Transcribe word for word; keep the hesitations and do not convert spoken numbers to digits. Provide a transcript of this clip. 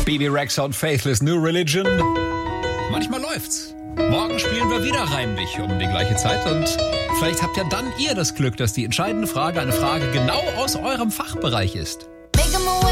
Bebe Rexha und Faithless New Religion. Manchmal läuft's. Morgen spielen wir wieder Reinlich um die gleiche Zeit und vielleicht habt ja dann ihr das Glück, dass die entscheidende Frage eine Frage genau aus eurem Fachbereich ist.